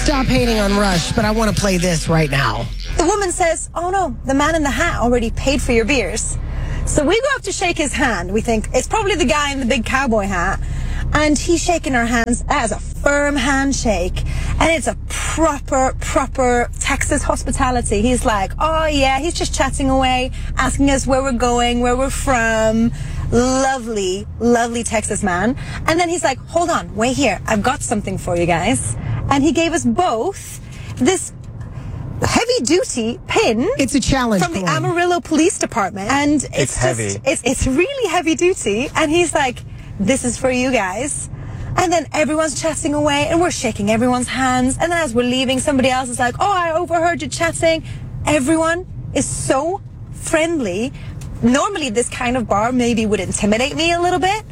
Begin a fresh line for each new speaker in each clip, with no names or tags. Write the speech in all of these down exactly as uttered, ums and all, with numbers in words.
Stop hating on Rush, but I want to play this right now.
The woman says, oh no, the man in the hat already paid for your beers. So we go up to shake his hand. We think it's probably the guy in the big cowboy hat. And he's shaking our hands as a firm handshake. And it's a proper, proper Texas hospitality. He's like, oh yeah, he's just chatting away, asking us where we're going, where we're from. Lovely, lovely Texas man. And then he's like, hold on, wait here. I've got something for you guys. And he gave us both this heavy-duty pin.
It's a challenge
from the
coin.
Amarillo Police Department. And it's,
It's
just,
heavy.
It's, it's really heavy-duty. And he's like, this is for you guys. And then everyone's chatting away, and we're shaking everyone's hands. And then as we're leaving, somebody else is like, oh, I overheard you chatting. Everyone is so friendly. Normally, this kind of bar maybe would intimidate me a little bit.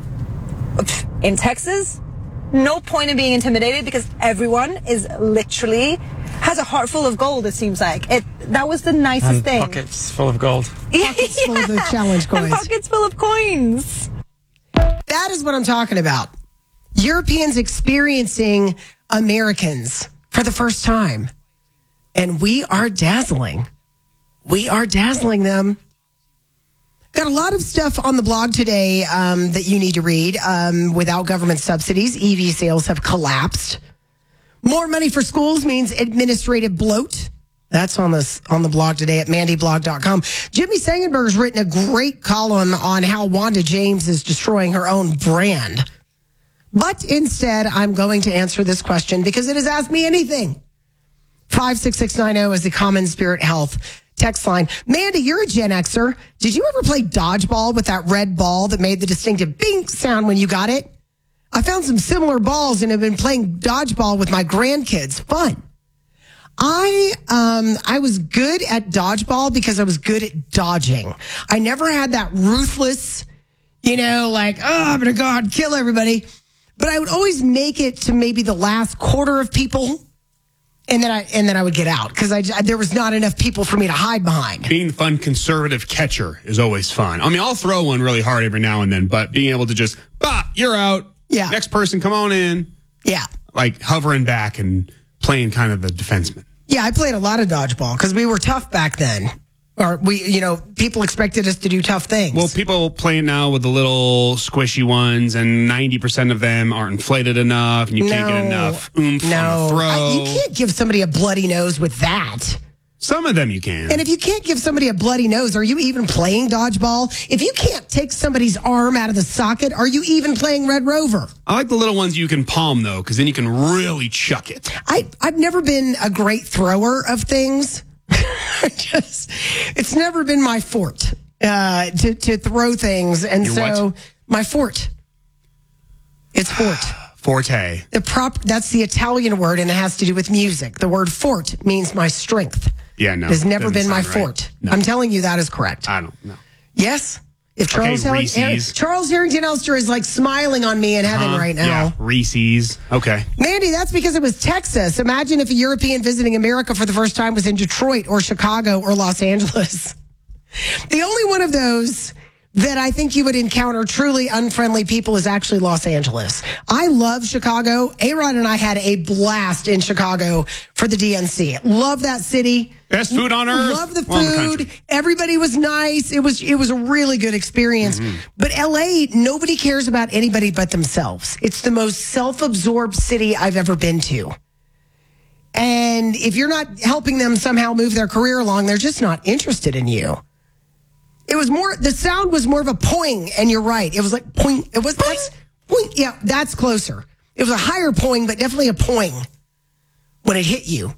In Texas, no point in being intimidated because everyone is literally has a heart full of gold, it seems like. It that was the nicest
And
thing.
pockets full of gold.
Pockets full of the challenge
And
coins.
pockets full of coins.
That is what I'm talking about. Europeans experiencing Americans for the first time. And we are dazzling. We are dazzling them. Got a lot of stuff on the blog today um, that you need to read. Um, without government subsidies, E V sales have collapsed. More money for schools means administrative bloat. That's on this on the blog today at mandy blog dot com. Jimmy Sangenberg's written a great column on how Wanda James is destroying her own brand. But instead, I'm going to answer this question because it has asked me anything. five six six nine zero is the Common Spirit Health text line. Mandy, you're a Gen Xer. Did you ever play dodgeball with that red ball that made the distinctive bing sound when you got it? I found some similar balls and have been playing dodgeball with my grandkids. Fun. I um I was good at dodgeball because I was good at dodging. I never had that ruthless, you know, like, oh, I'm going to go out and kill everybody. But I would always make it to maybe the last quarter of people. And then I and then I would get out because I, there was not enough people for me to hide behind.
Being the fun conservative catcher is always fun. I mean, I'll throw one really hard every now and then, but being able to just, bah, you're out.
Yeah.
Next person, come on in.
Yeah.
Like hovering back and playing kind of the defenseman.
Yeah, I played a lot of dodgeball because we were tough back then. Or we, you know, people expected us to do tough things.
Well, people play it now with the little squishy ones, and ninety percent of them aren't inflated enough, and you can't get enough oomph
no.
on a throw.
I, you can't give somebody a bloody nose with that.
Some of them you can.
And if you can't give somebody a bloody nose, are you even playing dodgeball? If you can't take somebody's arm out of the socket, are you even playing Red Rover?
I like the little ones you can palm, though, because then you can really chuck it.
I, I've never been a great thrower of things. I just, it's never been my fort uh, to, to throw things. And
Your
so
what?
my fort, it's fort.
Forte.
The prop, that's the Italian word, and it has to do with music. The word fort means my strength.
Yeah, no.
It has never
doesn't
been my
sound right.
fort.
No.
I'm telling you that is correct.
I don't know.
Yes? If Charles,
Okay,
Harrington,
Reese's.
Charles Harrington Elster is like smiling on me in heaven
Huh?
right now.
Yeah, Reese's. Okay.
Mandy, that's because it was Texas. Imagine if a European visiting America for the first time was in Detroit or Chicago or Los Angeles. The only one of those that I think you would encounter truly unfriendly people is actually Los Angeles. I love Chicago. A-Rod and I had a blast in Chicago for the D N C. Love that city.
Best food on earth.
Love the
Well, in the
food.
country.
Everybody was nice. It was it was a really good experience.
Mm-hmm.
But L A, nobody cares about anybody but themselves. It's the most self-absorbed city I've ever been to. And if you're not helping them somehow move their career along, they're just not interested in you. It was more, the sound was more of a poing, and you're right. It was like poing. It was, that's, poing. Yeah, that's closer. It was a higher poing, but definitely a poing when it hit you.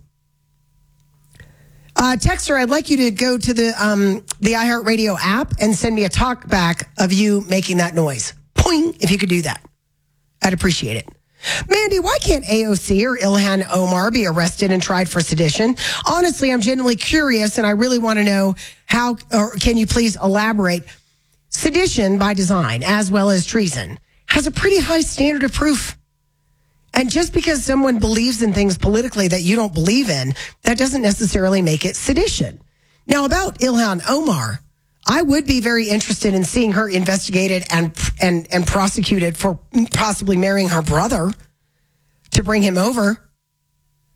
Uh, Texter, I'd like you to go to the um, the iHeartRadio app and send me a talk back of you making that noise. Poing, if you could do that. I'd appreciate it. Mandy, why can't A O C or Ilhan Omar be arrested and tried for sedition? Honestly, I'm genuinely curious, and I really want to know how, or can you please elaborate? Sedition by design, as well as treason, has a pretty high standard of proof. And just because someone believes in things politically that you don't believe in, that doesn't necessarily make it sedition. Now, about Ilhan Omar, I would be very interested in seeing her investigated and and and prosecuted for possibly marrying her brother to bring him over.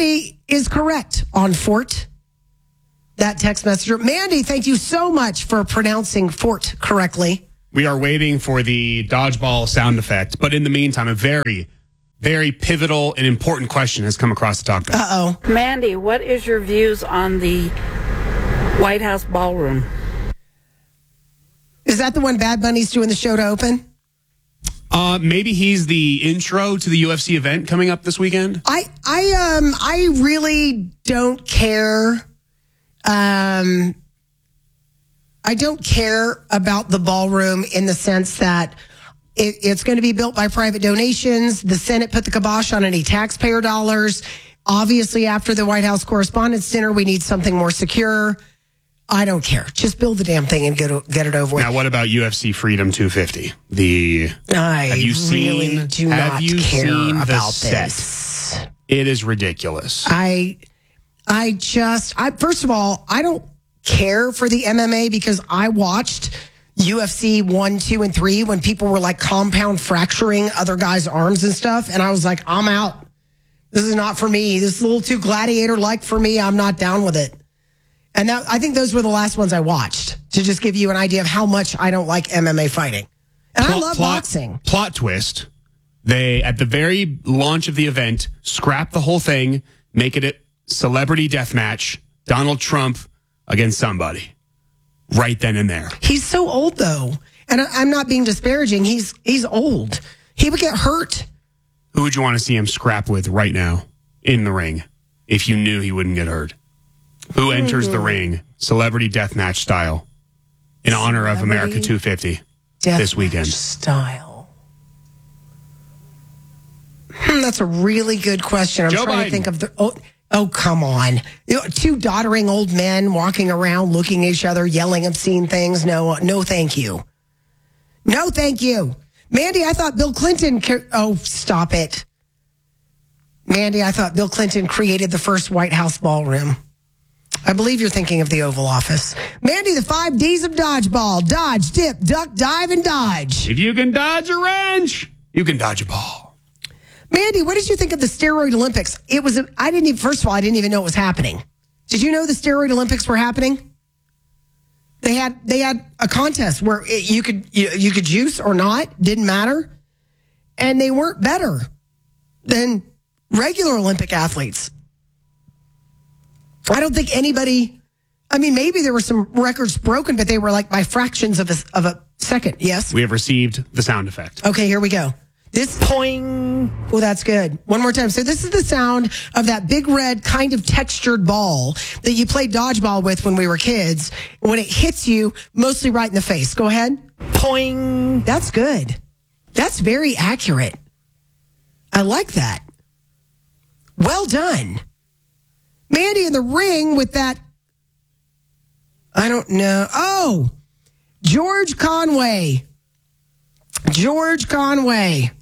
Mandy is correct on Fort. That text messenger. Mandy, thank you so much for pronouncing Fort correctly.
We are waiting for the dodgeball sound effect. But in the meantime, a very, very pivotal and important question has come across the talk bed.
Uh-oh.
Mandy, what is your views on the White House ballroom?
Is that the one Bad Bunny's doing the show to open?
Uh, maybe he's the intro to the U F C event coming up this weekend.
I, I, um, I really don't care. Um, I don't care about the ballroom in the sense that it, it's going to be built by private donations. The Senate put the kibosh on any taxpayer dollars. Obviously, after the White House Correspondents' Dinner, we need something more secure. I don't care. Just build the damn thing and get it, get it over with.
Now, what about U F C Freedom two fifty? The
I
have you
really
seen,
do
have
not
you
care
seen the
about
set?
this.
It is ridiculous.
I, I just, I first of all, I don't care for the M M A because I watched U F C one, two, and three when people were like compound fracturing other guys' arms and stuff, and I was like, I'm out. This is not for me. This is a little too gladiator-like for me. I'm not down with it. And that, I think those were the last ones I watched to just give you an idea of how much I don't like M M A fighting. And
plot,
I love
plot,
boxing.
Plot twist. They, at the very launch of the event, scrap the whole thing, make it a celebrity death match, Donald Trump against somebody. Right then and there.
He's so old, though. And I, I'm not being disparaging. He's he's old. He would get hurt.
Who would you want to see him scrap with right now in the ring if you knew he wouldn't get hurt? Who enters the ring, celebrity deathmatch style, in honor of America two fifty this weekend?
Style. Hmm, that's a really good question. I'm
Joe
trying
Biden.
to think of the. Oh, oh come on. You know, two doddering old men walking around, looking at each other, yelling obscene things. No, no, thank you. No, thank you. Mandy, I thought Bill Clinton. Ca- oh, stop it. Mandy, I thought Bill Clinton created the first White House ballroom. I believe you're thinking of the Oval Office. Mandy, the five D's of dodgeball. Dodge, dip, duck, dive, and dodge.
If you can dodge a wrench, you can dodge a ball.
Mandy, what did you think of the steroid Olympics? It was, I didn't even, first of all, I didn't even know it was happening. Did you know the steroid Olympics were happening? They had, they had a contest where it, you could, you, you could juice or not, didn't matter. And they weren't better than regular Olympic athletes. I don't think anybody, I mean, maybe there were some records broken, but they were like by fractions of a, of a second. Yes?
We have received the sound effect.
Okay, here we go. This, poing. Oh, that's good. One more time. So this is the sound of that big red kind of textured ball that you played dodgeball with when we were kids. When it hits you, mostly right in the face. Go ahead. Poing. That's good. That's very accurate. I like that. Well done. Mandy in the ring with that. I don't know. Oh, George Conway. George Conway.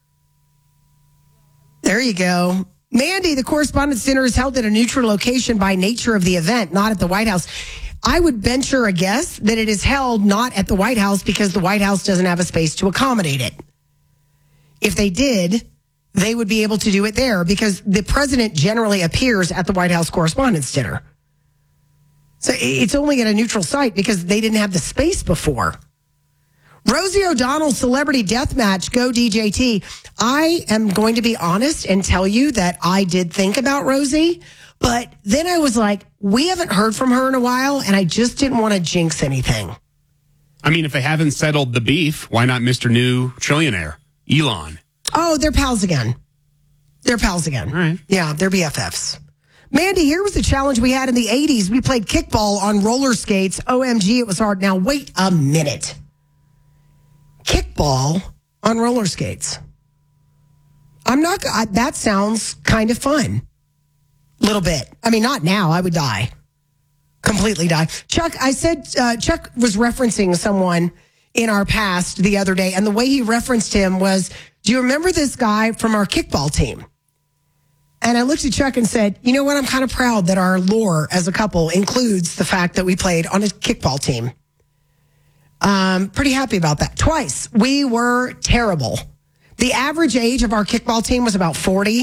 There you go. Mandy, the Correspondents' Dinner is held at a neutral location by nature of the event, not at the White House. I would venture a guess that it is held not at the White House because the White House doesn't have a space to accommodate it. If they did, they would be able to do it there because the president generally appears at the White House Correspondents' Dinner. So it's only at a neutral site because they didn't have the space before. Rosie O'Donnell's Celebrity Deathmatch, go D J T. I am going to be honest and tell you that I did think about Rosie, but then I was like, we haven't heard from her in a while, and I just didn't want to jinx anything.
I mean, if they haven't settled the beef, why not Mister New Trillionaire, Elon?
Oh, they're pals again. They're pals again.
All right.
Yeah, they're B F Fs. Mandy, here was the challenge we had in the eighties. We played kickball on roller skates. O M G, it was hard. Now, wait a minute. Kickball on roller skates. I'm not, I, that sounds kind of fun. Little bit. I mean, not now. I would die. Completely die. Chuck, I said, uh, Chuck was referencing someone in our past the other day, and the way he referenced him was, do you remember this guy from our kickball team? And I looked at Chuck and said, you know what? I'm kind of proud that our lore as a couple includes the fact that we played on a kickball team. Um, pretty happy about that. Twice. We were terrible. The average age of our kickball team was about forty.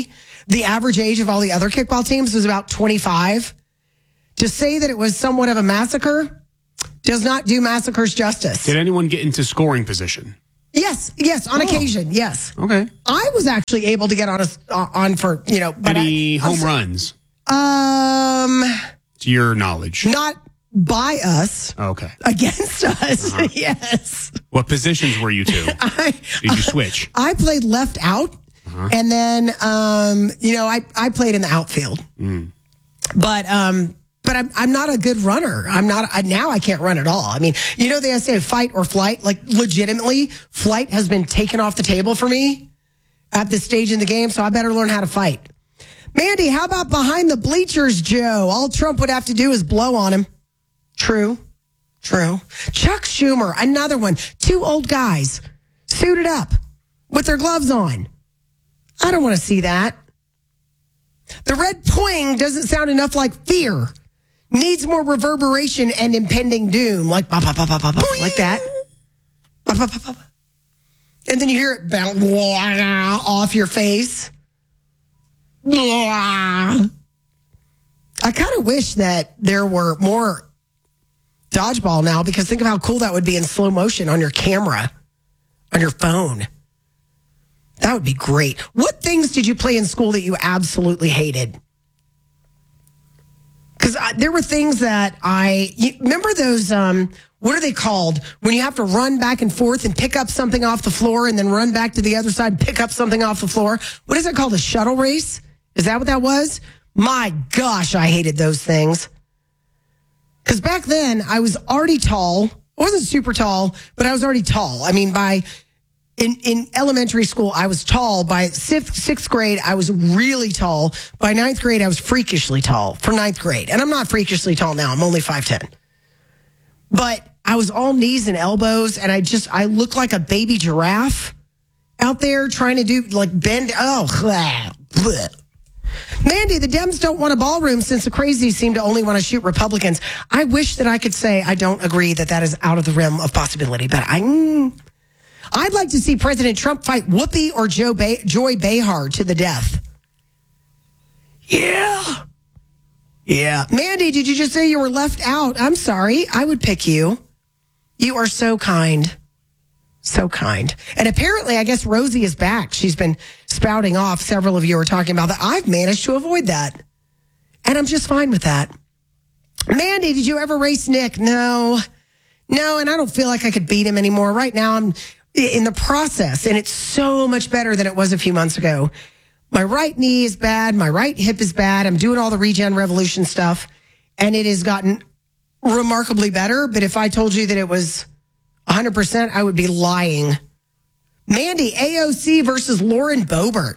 the average age of all the other kickball teams was about twenty-five. To say that it was somewhat of a massacre does not do massacres justice.
Did anyone get into scoring position?
Yes, yes, on oh. occasion, yes.
Okay.
I was actually able to get on a, uh, on for, you know. But
Any
I,
home
I,
runs?
Um.
To your knowledge.
Not by us.
Okay.
Against us, uh-huh. Yes.
What positions were you to? I, Did you switch?
I played left out, uh-huh. and then, um, you know, I, I played in the outfield. Mm. But, um... But I'm I'm not a good runner. I'm not I, now. I can't run at all. I mean, you know they say fight or flight. Like legitimately, flight has been taken off the table for me at this stage in the game. So I better learn how to fight. Mandy, how about behind the bleachers, Joe? All Trump would have to do is blow on him. True, true. Chuck Schumer, another one. Two old guys suited up with their gloves on. I don't want to see that. The red poing doesn't sound enough like fear. Needs more reverberation and impending doom, like bah, bah, bah, bah, bah, bah, like that. Bah, bah, bah, bah. And then you hear it bounce off your face. I kind of wish that there were more dodgeball now, because think of how cool that would be in slow motion on your camera, on your phone. That would be great. What things did you play in school that you absolutely hated? Because there were things that I you, remember those. Um, what are they called when you have to run back and forth and pick up something off the floor and then run back to the other side and pick up something off the floor? What is it called? A shuttle race? Is that what that was? My gosh, I hated those things. Because back then I was already tall. I wasn't super tall, but I was already tall. I mean, by In in elementary school, I was tall. By sixth, sixth grade, I was really tall. By ninth grade, I was freakishly tall for ninth grade. And I'm not freakishly tall now. I'm only five ten. But I was all knees and elbows, and I just, I looked like a baby giraffe out there trying to do, like, bend. Oh, blah, blah. Mandy, the Dems don't want a ballroom since the crazies seem to only want to shoot Republicans. I wish that I could say I don't agree that that is out of the realm of possibility, but I... Mm, I'd like to see President Trump fight Whoopi or Joe ba- Joy Behar to the death. Yeah. Yeah. Mandy, did you just say you were left out? I'm sorry. I would pick you. You are so kind. So kind. And apparently, I guess Rosie is back. She's been spouting off. Several of you are talking about that. I've managed to avoid that. And I'm just fine with that. Mandy, did you ever race Nick? No. No, and I don't feel like I could beat him anymore. Right now, I'm in the process, and it's so much better than it was a few months ago. My right knee is bad. My right hip is bad. I'm doing all the Regen Revolution stuff, and it has gotten remarkably better. But if I told you that it was one hundred percent, I would be lying. Mandy, A O C versus Lauren Boebert.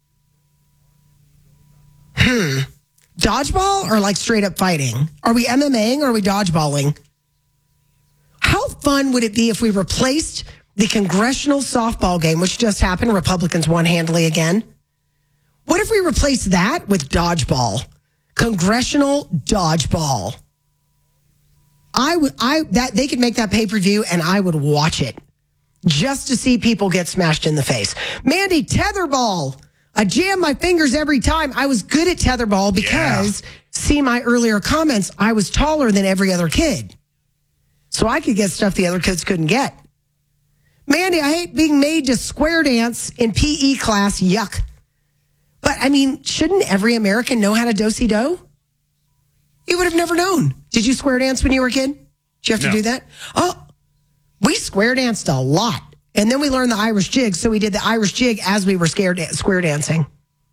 Hmm. Dodgeball or like straight up fighting? Are we MMAing or are we dodgeballing? How fun would it be if we replaced the congressional softball game, which just happened? Republicans won handily again. What if we replace that with dodgeball? Congressional dodgeball. I would, I that they could make that pay per view, and I would watch it just to see people get smashed in the face. Mandy, tetherball. I jam my fingers every time. I was good at tetherball because, yeah. See my earlier comments, I was taller than every other kid. So I could get stuff the other kids couldn't get. Mandy, I hate being made to square dance in P E class. Yuck. But, I mean, shouldn't every American know how to do-si-do? You would have never known. Did you square dance when you were a kid? Did you have to
no.
do that? Oh, we square danced a lot. And then we learned the Irish jig, so we did the Irish jig as we were scared, square dancing.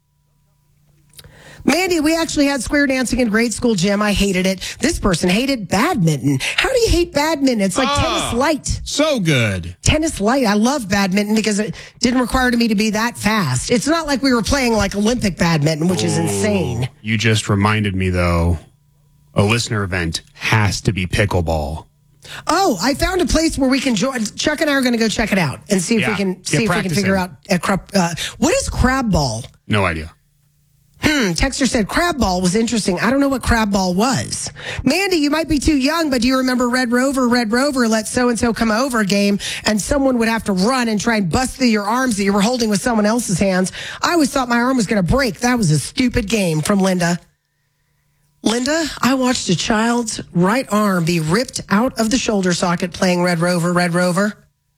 Mandy, we actually had square dancing in grade school gym. I hated it. This person hated badminton. How do you hate badminton? It's like oh, tennis light.
So good.
Tennis light. I love badminton because it didn't require me to be that fast. It's not like we were playing like Olympic badminton, which oh, is insane.
You just reminded me, though, a listener event has to be pickleball.
Oh, I found a place where we can join. Chuck and I are going to go check it out and see if
yeah.
we can see
Get
if we can figure out a crab. Uh, what is crab ball?
No idea.
Hmm, Texter said crab ball was interesting. I don't know what crab ball was. Mandy, you might be too young, but do you remember Red Rover, Red Rover, let so-and-so come over game, and someone would have to run and try and bust through your arms that you were holding with someone else's hands? I always thought my arm was going to break. That was a stupid game from Linda. Linda, I watched a child's right arm be ripped out of the shoulder socket playing Red Rover, Red Rover.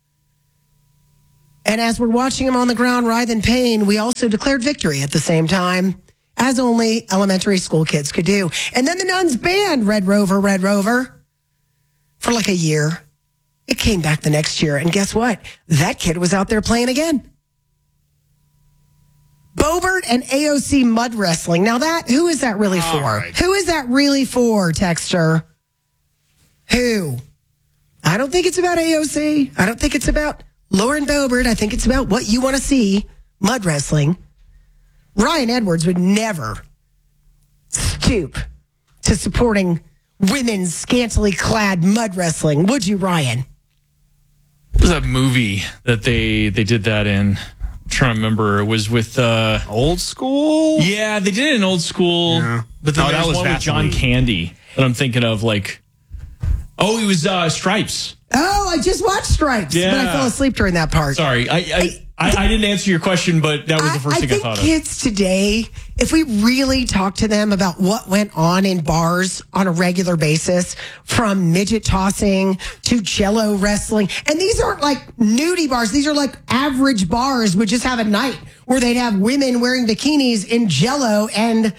And as we're watching him on the ground writhe in pain, we also declared victory at the same time, as only elementary school kids could do. And then the nuns banned Red Rover, Red Rover for like a year. It came back the next year, and guess what? That kid was out there playing again. Bobert and A O C mud wrestling. Now that, who is that really
All
for?
right.
Who is that really for, Texter? Who? I don't think it's about A O C. I don't think it's about Lauren Bobert. I think it's about what you want to see, mud wrestling. Ryan Edwards would never stoop to supporting women's scantily clad mud wrestling, would you, Ryan?
What was that movie that they they did that in? I'm trying to remember. It was with uh
Old school?
yeah, they did it in Old School.
Yeah.
But then
Oh,
there
that
was
was
one with John
Vaseline.
Candy that I'm thinking of. Like, oh, it was uh, Stripes.
Oh, I just watched Stripes, but I
Yeah.
fell asleep during that part.
Sorry, I I, I I didn't answer your question, but that was the first
I,
thing
I think
I thought of.
kids today, if we really talk to them about what went on in bars on a regular basis, from midget tossing to jello wrestling, and these aren't like nudie bars, these are like average bars would just have a night where they'd have women wearing bikinis in jello and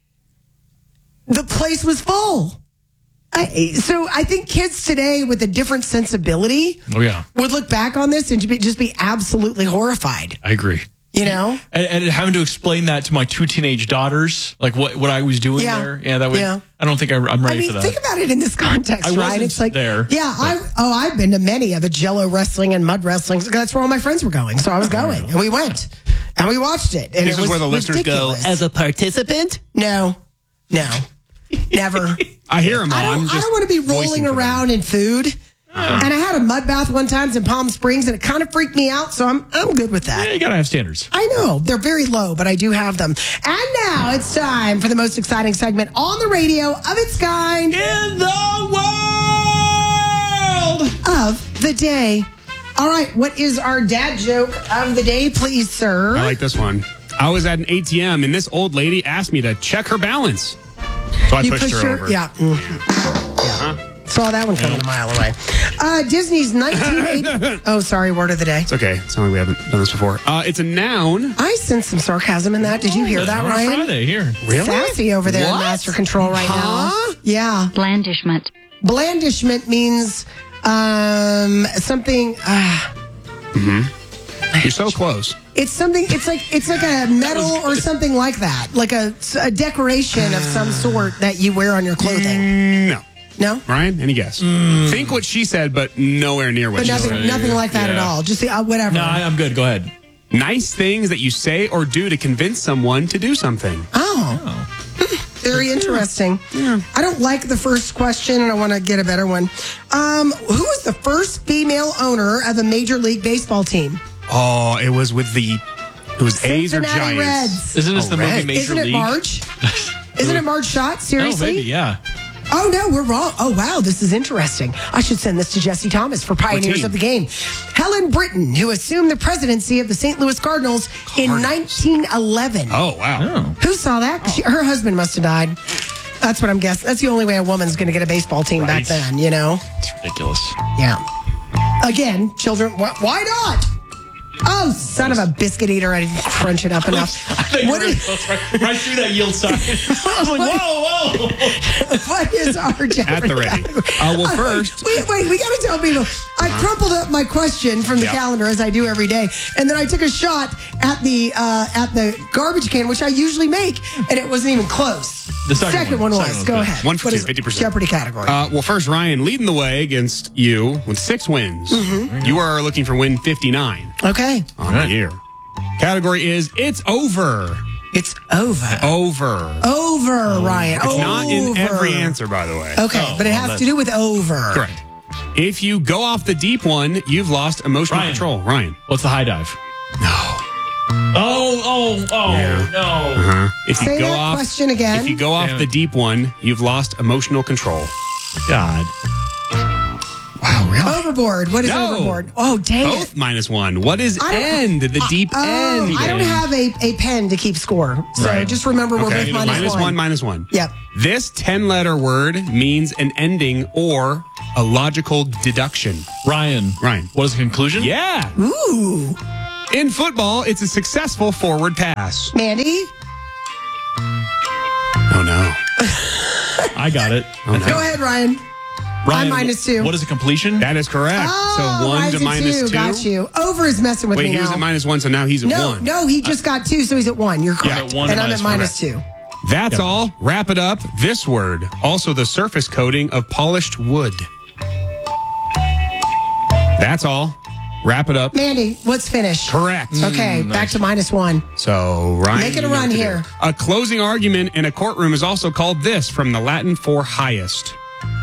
the place was full. I, so I think kids today with a different sensibility
Oh yeah,
would look back on this and be, just be absolutely horrified,
I agree.
you know?
And, and having to explain that to my two teenage daughters, like what, what I was doing
Yeah.
there, yeah, that would.
Yeah.
I don't think I, I'm
I
ready
mean,
for that.
think about it in this context,
I
right?
wasn't
It's like
there,
Yeah, I oh, I've been to many of the Jello wrestling and mud wrestling. That's where all my friends were going, so I was going, and we went, and we watched it. And
This
it
is
was
where the listeners
ridiculous.
go,
As a participant?
No, no, never.
I hear him all.
I
I'm
don't. I
just
don't want to be
voicing
rolling
for them.
around in food. And I had a mud bath one time in Palm Springs, and it kind of freaked me out. So I'm I'm good with that.
Yeah, you gotta have standards.
I know they're very low, but I do have them. And now it's time for the most exciting segment on the radio of its kind
In the world.
of the day. All right, what is our dad joke of the day, please, sir?
I like this one. I was at an A T M and this old lady asked me to check her balance. So I
you
pushed
push
her
your
over.
yeah. mhm.
Huh?
Saw that one coming a mile away. Uh, Disney's nineteen eighty. Oh, sorry. Word of the day.
It's okay. It's not like we haven't done this before. Uh, it's a noun.
I sense some sarcasm in that. Did you hear that,
On a
Ryan?
Friday here.
Sassy over there in
What?
master control right
Huh?
now. Yeah.
Blandishment.
Blandishment means um, something. Uh,
You're so close.
it's something. It's like it's like a medal or something like that, like a, a decoration of some sort that you wear on your clothing.
No.
No,
Ryan, any guess? Think what she said, but nowhere near what
but
she
nothing,
said.
nothing like that at
Yeah.
all. Just the, uh, whatever.
No, I, I'm good. Go ahead.
Nice things that you say or do to convince someone to do something.
Oh. Very interesting. I don't like the first question, and I want to get a better one. Um, who was the first female owner of a Major League Baseball team?
Oh, it was with the. It was A's or
Cincinnati
Giants.
Reds.
Isn't this
Oh,
the movie
Red.
Major
Isn't it
League?
Marge? Isn't it Marge Schott?
Oh,
Seriously?
maybe, yeah.
Oh, no, we're wrong. Oh, wow, this is interesting. I should send this to Jesse Thomas for Pioneers
team?
of the Game. Helen Britton, who assumed the presidency of the Saint Louis Cardinals in
Cardinals.
nineteen eleven.
Oh, wow.
Who saw that? She, her husband must have died. That's what I'm guessing. That's the only way a woman's going to get a baseball team back
Right.
then, you know?
It's ridiculous.
Yeah. Again, children, wh- why not? Oh, son of a biscuit eater. I didn't crunch it up enough. What is,
right, right through that yield sign. I was like, whoa, whoa.
what is our Jeopardy
At the ready.
category?
Uh, well, first.
Wait, wait, we got to tell people. I crumpled up my question from the
Yeah.
calendar as I do every day, and then I took a shot at the uh, at the garbage can, which I usually make, and it wasn't even close.
The second
one,
one.
was.
Second one's
Go
good.
ahead.
One for
What
two,
is it?
fifty percent.
Jeopardy category.
Uh, well, first, Ryan leading the way against you with six wins.
Mm-hmm.
You are looking for win fifty-nine
okay,
on the year. Category is It's Over.
it's over.
Over.
Over, Ryan.
It's not in
Over.
every answer, by the way.
Okay,
Oh,
but it
well,
has to do with over.
Correct. If you go off the deep one, you've lost emotional
Ryan.
control. Ryan.
What's the high dive?
No.
Oh, oh, oh,
Yeah.
no.
Uh-huh. If
Say
you go
that
off,
question again.
If you go off
Damn
the
it.
deep one, you've lost emotional control.
God.
Wow, really?
Overboard. What is
No.
overboard? Oh, dang
Both
it.
minus one. What is
I don't-
end? The deep
Oh,
end.
I don't
game.
have a, a pen to keep score. So
Right.
just remember we're
Okay,
both minus
minus
one.
one, minus one.
Yep.
This ten-letter word means an ending or a logical deduction.
Ryan.
Ryan.
What is the conclusion?
Yeah.
Ooh.
In football, it's a successful forward pass.
Mandy,
Oh, no.
I got it.
Oh, no.
go ahead, Ryan.
Ryan,
I'm minus two.
What is a completion?
That is correct.
Oh,
so one
Ryan's
to
at
minus
two.
two.
Got you. Over is messing with
Wait,
me
he
now.
was at minus one, so now he's at
no,
one.
no, he just got two, so he's at one. You're
Yeah,
correct.
at one
and
and
I'm at
minus
minus two.
That's all. Wrap it up. This word, also the surface coating of polished wood. That's all. Wrap it up.
Mandy, let's finish.
Correct.
Okay, back to minus one.
So, Ryan.
Make it a
you know
run
what to do.
here.
A closing argument in a courtroom is also called this, from the Latin for highest.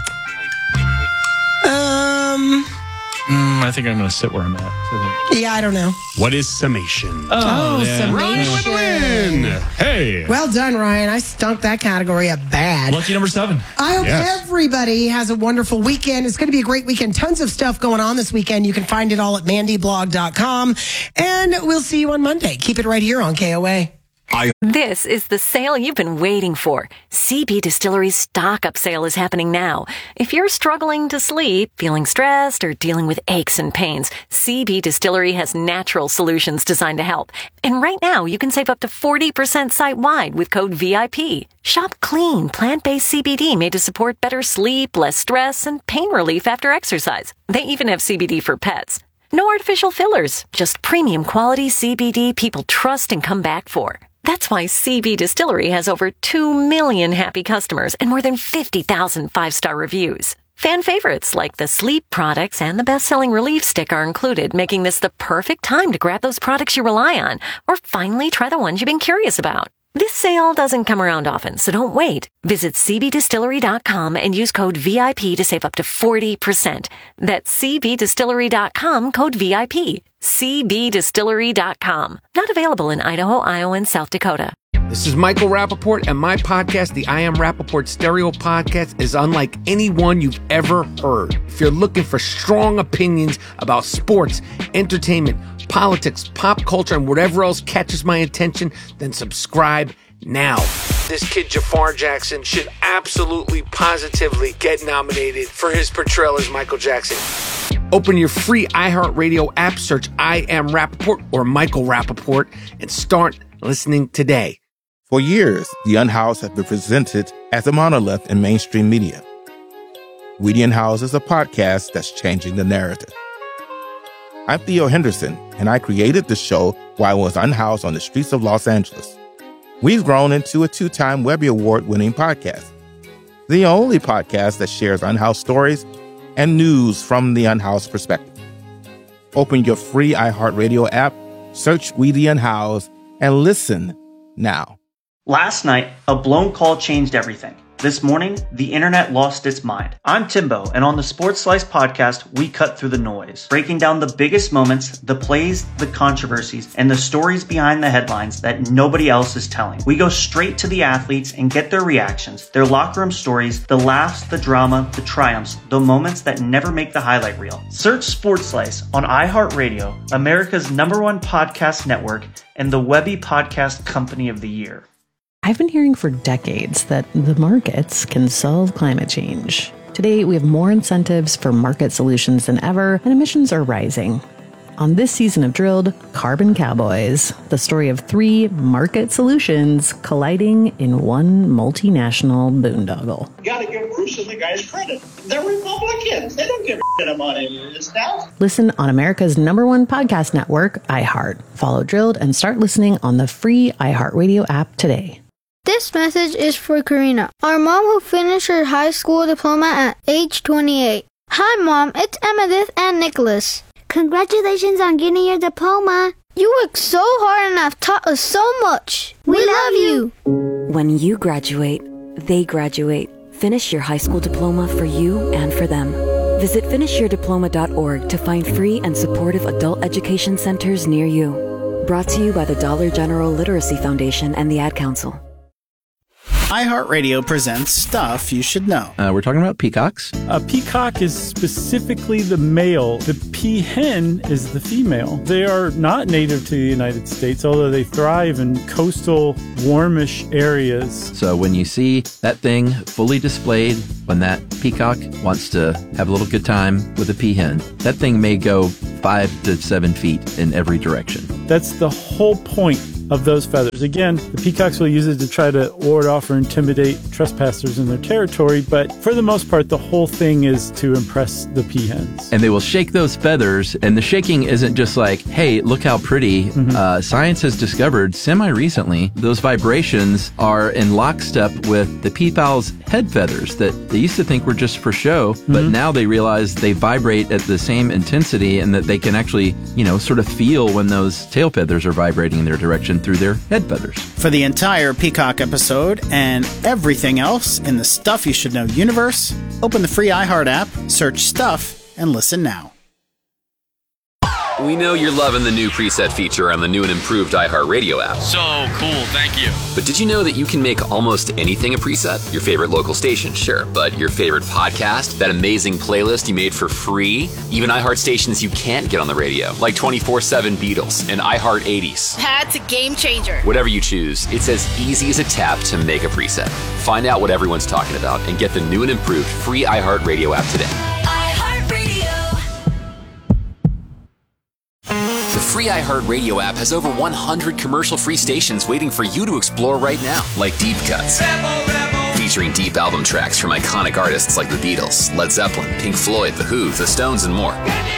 Um,
Mm, I think I'm going to sit where I'm at.
yeah, I don't know.
What is summation?
Oh,
yeah.
Ryan with the
summation.
win. Hey.
Well done, Ryan. I stunk that category up bad.
Lucky number seven.
I hope
Yes.
everybody has a wonderful weekend. It's going to be a great weekend. Tons of stuff going on this weekend. You can find it all at mandy blog dot com. And we'll see you on Monday. Keep it right here on K O A.
This is the sale you've been waiting for. C B Distillery's stock-up sale is happening now. If you're struggling to sleep, feeling stressed, or dealing with aches and pains, C B Distillery has natural solutions designed to help. And right now, you can save up to forty percent site-wide with code V I P. Shop clean, plant-based C B D made to support better sleep, less stress, and pain relief after exercise. They even have C B D for pets. No artificial fillers, just premium quality C B D people trust and come back for. That's why C B Distillery has over two million happy customers and more than fifty thousand five-star reviews. Fan favorites like the sleep products and the best-selling relief stick are included, making this the perfect time to grab those products you rely on or finally try the ones you've been curious about. This sale doesn't come around often, so don't wait. Visit c b distillery dot com and use code V I P to save up to forty percent. That's c b distillery dot com, code V I P. c b distillery dot com. Not available in Idaho, Iowa, and South Dakota.
This is Michael Rappaport, and my podcast, the I Am Rappaport Stereo Podcast, is unlike any one you've ever heard. If you're looking for strong opinions about sports, entertainment, politics, pop culture, and whatever else catches my attention, then subscribe now. This kid, Jafar Jackson, should absolutely, positively get nominated for his portrayal as Michael Jackson. Open your free iHeartRadio app, search I Am Rappaport or Michael Rappaport, and start listening today.
For years, The Unhoused has been presented as a monolith in mainstream media. We The Unhoused is a podcast that's changing the narrative. I'm Theo Henderson, and I created the show while I was unhoused on the streets of Los Angeles. We've grown into a two-time Webby Award-winning podcast, the only podcast that shares unhoused stories and news from the unhoused perspective. Open your free iHeartRadio app, search We The Unhoused, and listen now.
Last night, a blown call changed everything. This morning, the internet lost its mind. I'm Timbo, and on the Sports Slice podcast, we cut through the noise, breaking down the biggest moments, the plays, the controversies, and the stories behind the headlines that nobody else is telling. We go straight to the athletes and get their reactions, their locker room stories, the laughs, the drama, the triumphs, the moments that never make the highlight reel. Search Sports Slice on iHeartRadio, America's number one podcast network, and the Webby Podcast Company of the Year.
I've been hearing for decades that the markets can solve climate change. Today, we have more incentives for market solutions than ever, and emissions are rising. On this season of Drilled, Carbon Cowboys, the story of three market solutions colliding in one multinational boondoggle.
You gotta give Bruce and the guys credit. They're Republicans. They don't give a shit about any of this stuff.
Listen on America's number one podcast network, iHeart. Follow Drilled and start listening on the free iHeartRadio app today.
This message is for Karina, our mom who finished her high school diploma at age twenty-eight. Hi, Mom. It's Emmettith and Nicholas.
Congratulations on getting your diploma.
You worked so hard and have taught us so much. We, we love you.
When you graduate, they graduate. Finish your high school diploma for you and for them. Visit finish your diploma dot org to find free and supportive adult education centers near you.
Brought to you by the Dollar General Literacy Foundation and the Ad Council.
iHeartRadio presents Stuff You Should Know.
Uh, we're talking about peacocks.
A peacock is specifically the male. The peahen is the female. They are not native to the United States, although they thrive in coastal, warmish areas.
So when you see that thing fully displayed, when that peacock wants to have a little good time with a peahen, that thing may go five to seven feet in every direction.
That's the whole point of those feathers. Again, the peacocks will use it to try to ward off or intimidate trespassers in their territory, but for the most part, the whole thing is to impress the peahens.
And they will shake those feathers, and the shaking isn't just like, hey, look how pretty. Mm-hmm. Uh, science has discovered semi-recently those vibrations are in lockstep with the peafowl's head feathers that they used to think were just for show, mm-hmm. but now they realize they vibrate at the same intensity and that they can actually, you know, sort of feel when those tail feathers are vibrating in their direction through their head feathers.
For the entire Peacock episode and everything else in the Stuff You Should Know universe, open the free iHeart app, search Stuff, and listen now.
We know you're loving the new preset feature on the new and improved iHeartRadio app.
So cool, thank you.
But did you know that you can make almost anything a preset? Your favorite local station, sure, but your favorite podcast, that amazing playlist you made for free, even iHeart stations you can't get on the radio, like twenty-four seven Beatles and iHeart eighties.
That's a game changer.
Whatever you choose, it's as easy as a tap to make a preset. Find out what everyone's talking about and get the new and improved free iHeartRadio app today. The free iHeartRadio app has over one hundred commercial-free stations waiting for you to explore right now, like Deep Cuts, Rebel, Rebel. Featuring deep album tracks from iconic artists like the Beatles, Led Zeppelin, Pink Floyd, The Who, The Stones, and more.